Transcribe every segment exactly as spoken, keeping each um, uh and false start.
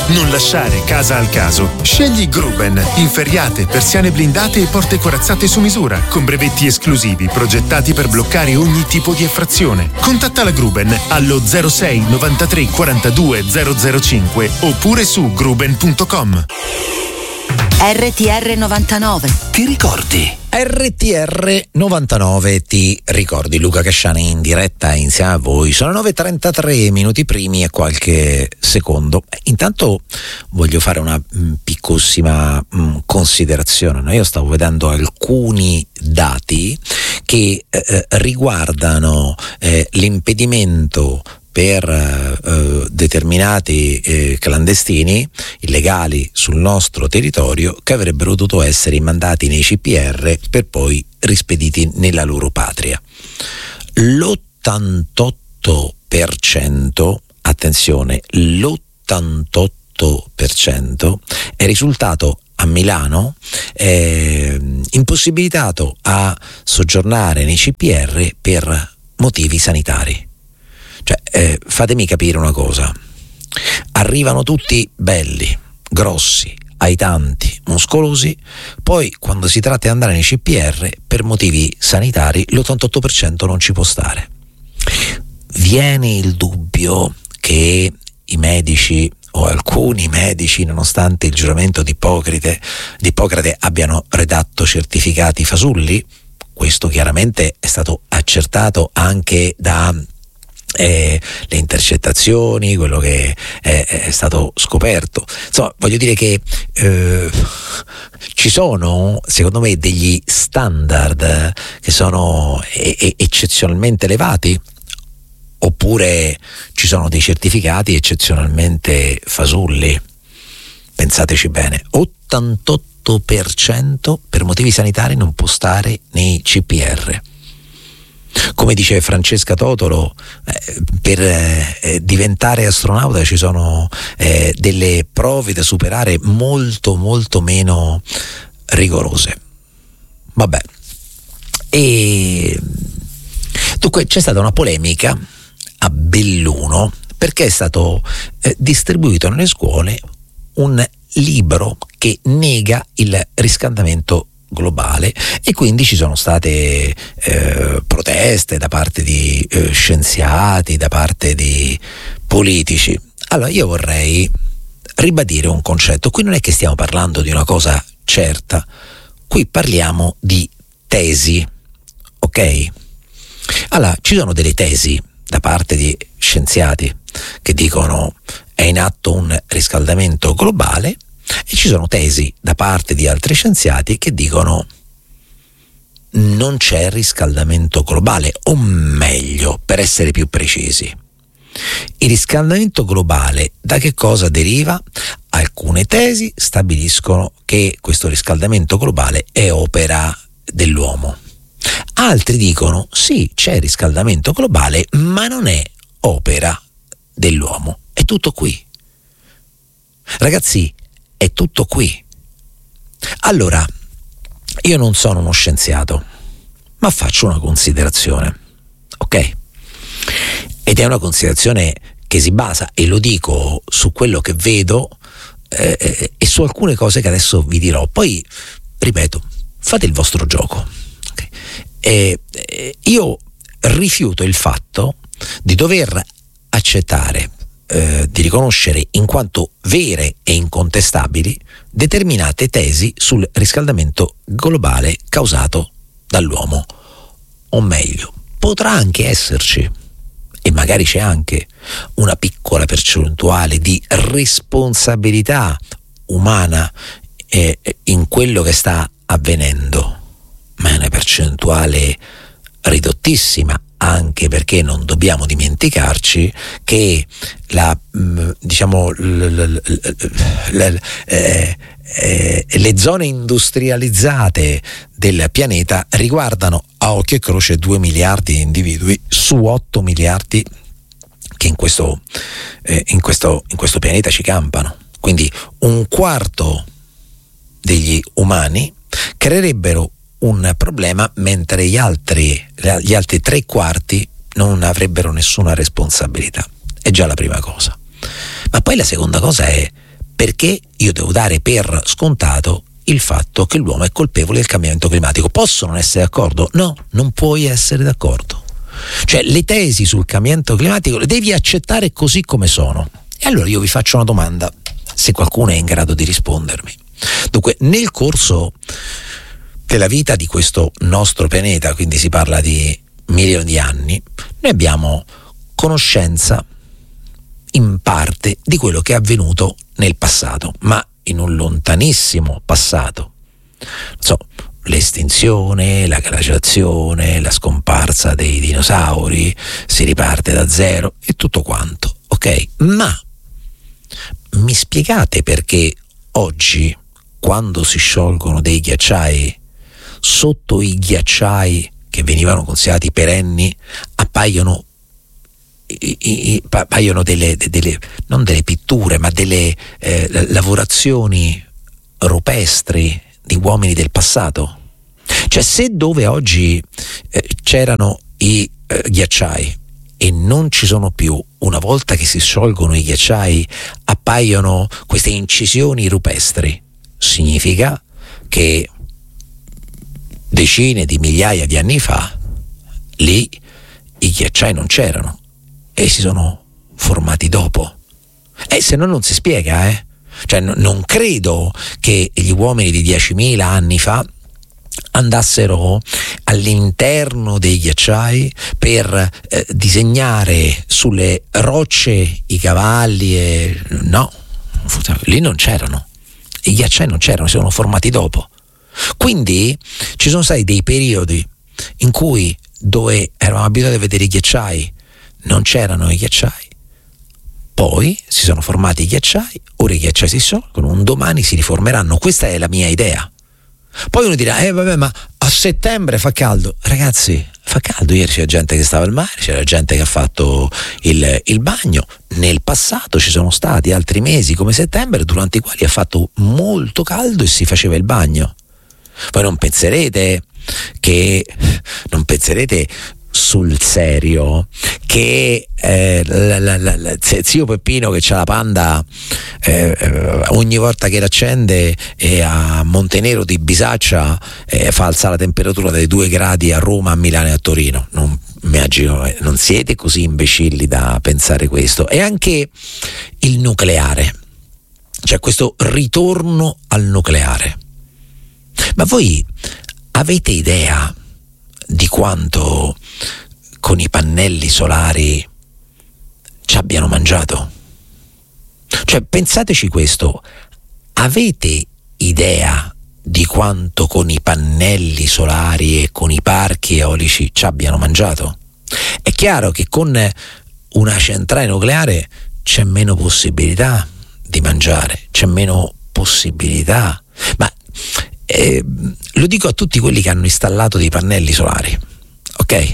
Non lasciare casa al caso. Scegli Gruben. Inferriate, persiane blindate e porte corazzate su misura, con brevetti esclusivi progettati per bloccare ogni tipo di effrazione. Contatta la Gruben allo zero sei novantatré quarantadue zero zero cinque oppure su gruben punto com. R T R novantanove. Ti ricordi? R T R novantanove, ti ricordi? Luca Casciani in diretta insieme a voi. Sono nove e trentatré minuti primi e qualche secondo. Intanto voglio fare una mh, piccolissima mh, considerazione. No? Io stavo vedendo alcuni dati che eh, riguardano eh, l'impedimento per eh, determinati eh, clandestini illegali sul nostro territorio che avrebbero dovuto essere mandati nei C P R per poi rispediti nella loro patria. L'ottantotto per cento, attenzione, l'ottantotto per cento è risultato a Milano eh, impossibilitato a soggiornare nei C P R per motivi sanitari. Cioè, eh, fatemi capire una cosa, arrivano tutti belli, grossi, aitanti, muscolosi, poi quando si tratta di andare nei C P R per motivi sanitari l'ottantotto per cento non ci può stare. Viene il dubbio che i medici o alcuni medici, nonostante il giuramento di Ippocrate, di Ippocrate abbiano redatto certificati fasulli. Questo chiaramente è stato accertato anche da Eh, le intercettazioni, quello che è, è stato scoperto. Insomma, voglio dire che eh, ci sono, secondo me, degli standard che sono e- e- eccezionalmente elevati, oppure ci sono dei certificati eccezionalmente fasulli. Pensateci bene, ottantotto per cento per motivi sanitari non può stare nei C P R. Come dice Francesca Totolo, eh, per eh, diventare astronauta ci sono eh, delle prove da superare molto molto meno rigorose. Vabbè. E dunque c'è stata una polemica a Belluno perché è stato eh, distribuito nelle scuole un libro che nega il riscaldamento globale e quindi ci sono state eh, proteste da parte di eh, scienziati, da parte di politici. Allora io vorrei ribadire un concetto. Qui non è che stiamo parlando di una cosa certa, qui parliamo di tesi, ok? Allora ci sono delle tesi da parte di scienziati che dicono è in atto un riscaldamento globale e ci sono tesi da parte di altri scienziati che dicono non c'è riscaldamento globale, o meglio, per essere più precisi, il riscaldamento globale da che cosa deriva? Alcune tesi stabiliscono che questo riscaldamento globale è opera dell'uomo. Altri dicono sì, c'è riscaldamento globale, ma non è opera dell'uomo. È tutto qui. Ragazzi, è tutto qui. Allora, io non sono uno scienziato, ma faccio una considerazione, ok? Ed è una considerazione che si basa, e lo dico, su quello che vedo eh, e su alcune cose che adesso vi dirò. Poi, ripeto, fate il vostro gioco. Okay? E, e io rifiuto il fatto di dover accettare, eh, di riconoscere in quanto vere e incontestabili determinate tesi sul riscaldamento globale causato dall'uomo. O meglio, potrà anche esserci, e magari c'è anche una piccola percentuale di responsabilità umana eh, in quello che sta avvenendo, ma è una percentuale ridottissima, anche perché non dobbiamo dimenticarci che la diciamo l, l, l, l, eh, eh, le zone industrializzate del pianeta riguardano a occhio e croce due miliardi di individui su otto miliardi che in questo, eh, in questo, in questo pianeta ci campano. Quindi un quarto degli umani creerebbero un problema, mentre gli altri, gli altri tre quarti non avrebbero nessuna responsabilità. È già la prima cosa. Ma poi la seconda cosa è: perché io devo dare per scontato il fatto che l'uomo è colpevole del cambiamento climatico. Posso non essere d'accordo? No, non puoi essere d'accordo. Cioè le tesi sul cambiamento climatico le devi accettare così come sono. E allora io vi faccio una domanda, se qualcuno è in grado di rispondermi. Dunque, nel corso della vita di questo nostro pianeta, quindi si parla di milioni di anni, noi abbiamo conoscenza in parte di quello che è avvenuto nel passato, ma in un lontanissimo passato. Non so, l'estinzione, la glaciazione, la scomparsa dei dinosauri, si riparte da zero e tutto quanto, ok? Ma mi spiegate perché oggi, quando si sciolgono dei ghiacciai, sotto i ghiacciai che venivano considerati perenni appaiono I, i, appaiono delle, delle non delle pitture ma delle eh, lavorazioni rupestri di uomini del passato? Cioè, se dove oggi eh, c'erano i eh, ghiacciai e non ci sono più, una volta che si sciolgono i ghiacciai appaiono queste incisioni rupestri, significa che decine di migliaia di anni fa lì i ghiacciai non c'erano e si sono formati dopo. E se no non si spiega, eh? Cioè n- non credo che gli uomini di diecimila anni fa andassero all'interno dei ghiacciai per eh, disegnare sulle rocce i cavalli e no, lì non c'erano. I ghiacciai non c'erano, si sono formati dopo. Quindi ci sono stati dei periodi in cui, dove eravamo abituati a vedere i ghiacciai, non c'erano i ghiacciai, poi si sono formati i ghiacciai, ora i ghiacciai si sciolgono, un domani si riformeranno. Questa è la mia idea. Poi uno dirà, eh vabbè, ma a settembre fa caldo. Ragazzi, fa caldo. Ieri c'era gente che stava al mare, c'era gente che ha fatto il, il bagno. Nel passato ci sono stati altri mesi come settembre durante i quali ha fatto molto caldo e si faceva il bagno. Voi non penserete che non penserete sul serio che eh, la, la, la, la, zio Peppino che c'ha la Panda eh, ogni volta che l'accende e a Montenero di Bisaccia eh, fa alzare la temperatura dai due gradi a Roma, a Milano e a Torino? Non immagino, eh, non siete così imbecilli da pensare questo. E anche il nucleare, cioè questo ritorno al nucleare. Ma voi avete idea di quanto con i pannelli solari ci abbiano mangiato? Cioè, pensateci questo: avete idea di quanto con i pannelli solari e con i parchi eolici ci abbiano mangiato? È chiaro che con una centrale nucleare c'è meno possibilità di mangiare, c'è meno possibilità, ma Eh, lo dico a tutti quelli che hanno installato dei pannelli solari, ok?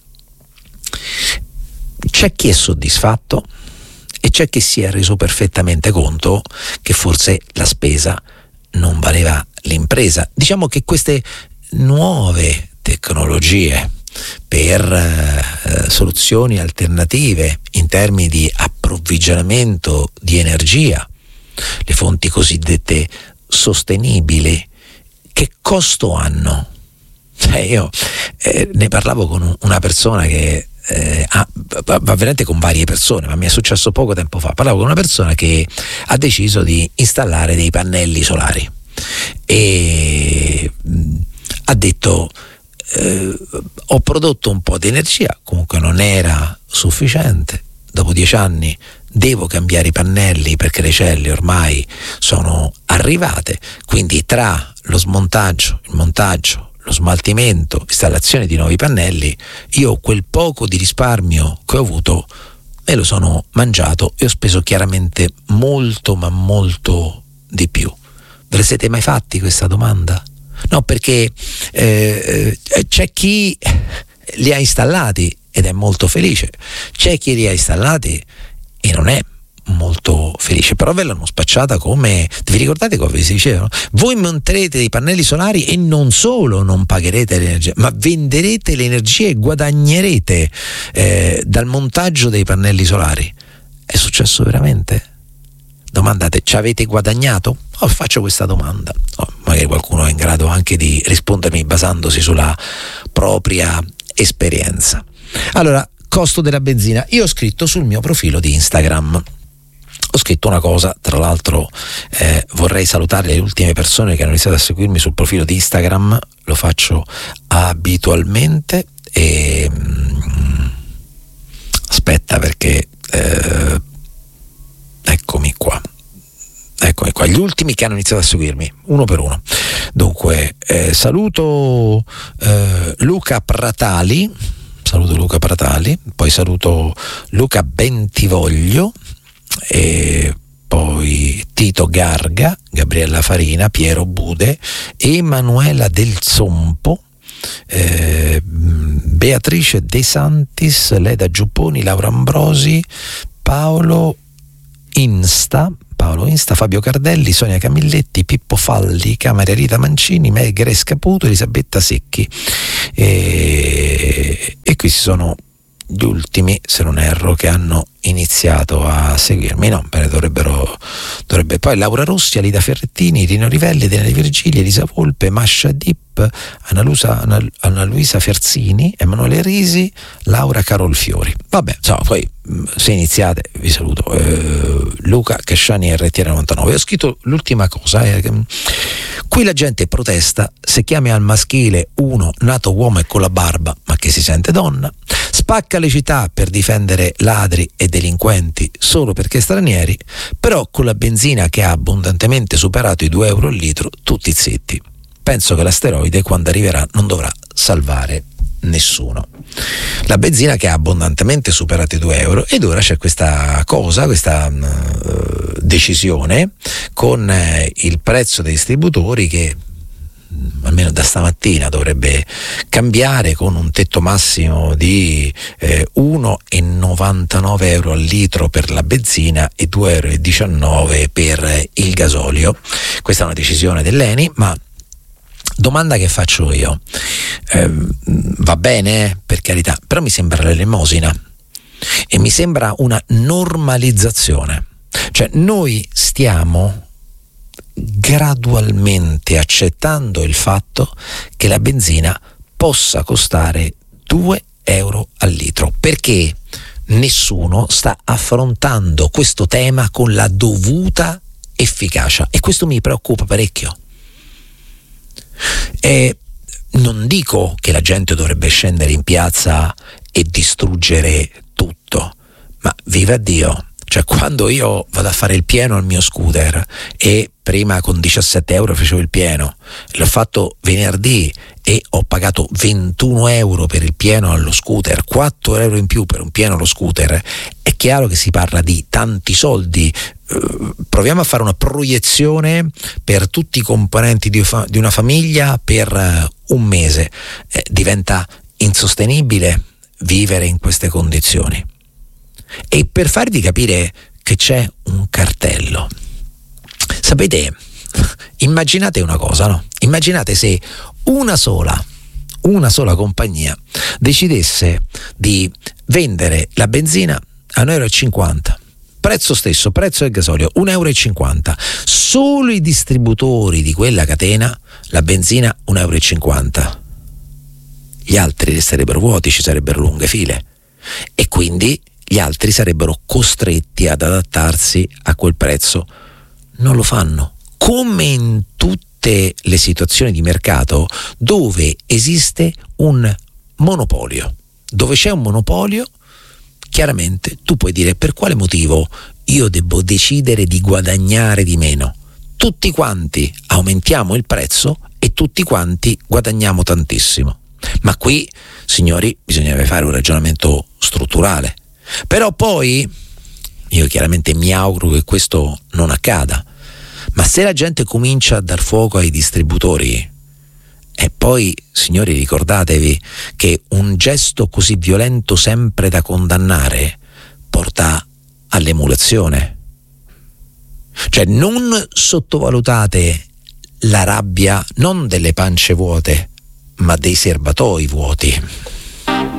C'è chi è soddisfatto e c'è chi si è reso perfettamente conto che forse la spesa non valeva l'impresa. Diciamo che queste nuove tecnologie per eh, soluzioni alternative in termini di approvvigionamento di energia, le fonti cosiddette sostenibili, che costo hanno? Cioè io eh, ne parlavo con una persona che eh, ha, va veramente con varie persone, ma mi è successo poco tempo fa. Parlavo con una persona che ha deciso di installare dei pannelli solari e mh, ha detto eh, ho prodotto un po' di energia, comunque non era sufficiente, dopo dieci anni devo cambiare i pannelli perché le celle ormai sono arrivate, quindi tra lo smontaggio, il montaggio, lo smaltimento, installazione di nuovi pannelli, io quel poco di risparmio che ho avuto me lo sono mangiato e ho speso chiaramente molto ma molto di più. Ve la siete mai fatti questa domanda? No, perché eh, c'è chi li ha installati ed è molto felice, c'è chi li ha installati e non è molto felice, però ve l'hanno spacciata come, vi ricordate cosa si dicevano? Voi monterete dei pannelli solari e non solo non pagherete l'energia, ma venderete l'energia e guadagnerete eh, dal montaggio dei pannelli solari. È successo veramente? domandate: ci avete guadagnato? Oh, faccio questa domanda, oh, magari qualcuno è in grado anche di rispondermi basandosi sulla propria esperienza. Allora, costo della benzina. Io ho scritto sul mio profilo di Instagram, ho scritto una cosa, tra l'altro eh, vorrei salutare le ultime persone che hanno iniziato a seguirmi sul profilo di Instagram, lo faccio abitualmente e mm, aspetta perché eh, eccomi qua eccomi qua gli ultimi che hanno iniziato a seguirmi uno per uno. Dunque eh, saluto eh, Luca Pratali, saluto Luca Pratali, poi saluto Luca Bentivoglio, e poi Tito Garga, Gabriella Farina, Piero Bude, Emanuela Del Zompo, eh, Beatrice De Santis, Leda Giupponi, Laura Ambrosi, Paolo Insta, Paolo Insta, Fabio Cardelli, Sonia Camilletti, Pippo Falli, Camera Rita Mancini, Megre Scaputo, Elisabetta Secchi, e, e qui sono gli ultimi, se non erro, che hanno iniziato a seguirmi. No, bene, dovrebbero dovrebbe poi Laura Rossi, Alida Ferrettini, Rino Rivelli, Daniele Virgili, Elisa Volpe, Mascia Dip, Anna, Lusa, Anna, Anna Luisa Ferzini, Emanuele Risi, Laura Carol Fiori. Vabbè, insomma, poi se iniziate vi saluto. eh, Luca Casciani, R T R novantanove. Ho scritto l'ultima cosa, eh, qui la gente protesta se chiami al maschile uno nato uomo e con la barba ma che si sente donna, spacca le città per difendere ladri e delinquenti solo perché stranieri, però con la benzina che ha abbondantemente superato i due euro al litro tutti zitti. Penso che l'asteroide, quando arriverà, non dovrà salvare nessuno. La benzina che ha abbondantemente superato i due euro, ed ora c'è questa cosa, questa uh, decisione con uh, il prezzo dei distributori che almeno da stamattina dovrebbe cambiare, con un tetto massimo di eh, uno virgola novantanove euro al litro per la benzina e due virgola diciannove euro per il gasolio. Questa è una decisione dell'Eni, ma domanda che faccio io, eh, va bene, eh, per carità, però mi sembra l'elemosina e mi sembra una normalizzazione. Cioè noi stiamo gradualmente accettando il fatto che la benzina possa costare due euro al litro, perché nessuno sta affrontando questo tema con la dovuta efficacia, e questo mi preoccupa parecchio. E non dico che la gente dovrebbe scendere in piazza e distruggere tutto, ma viva Dio, cioè quando io vado a fare il pieno al mio scooter, e prima con diciassette euro facevo il pieno, l'ho fatto venerdì e ho pagato ventuno euro per il pieno allo scooter, quattro euro in più per un pieno allo scooter, è chiaro che si parla di tanti soldi. Proviamo a fare una proiezione per tutti i componenti di una famiglia per un mese, eh, diventa insostenibile vivere in queste condizioni. E per farvi capire che c'è un cartello, sapete, immaginate una cosa, no? Immaginate se una sola, una sola compagnia decidesse di vendere la benzina a un euro e cinquanta, prezzo stesso, prezzo del gasolio, un euro e cinquanta, solo i distributori di quella catena, la benzina un euro e cinquanta, gli altri resterebbero vuoti, ci sarebbero lunghe file, e quindi gli altri sarebbero costretti ad adattarsi a quel prezzo. Non lo fanno, come in tutte le situazioni di mercato dove esiste un monopolio. Dove c'è un monopolio, chiaramente tu puoi dire: per quale motivo io devo decidere di guadagnare di meno? Tutti quanti aumentiamo il prezzo e tutti quanti guadagniamo tantissimo. Ma qui, signori, bisognerebbe fare un ragionamento strutturale. Però poi io chiaramente mi auguro che questo non accada, ma se la gente comincia a dar fuoco ai distributori, e poi, signori, ricordatevi che un gesto così violento, sempre da condannare, porta all'emulazione. Cioè non sottovalutate la rabbia non delle pance vuote, ma dei serbatoi vuoti.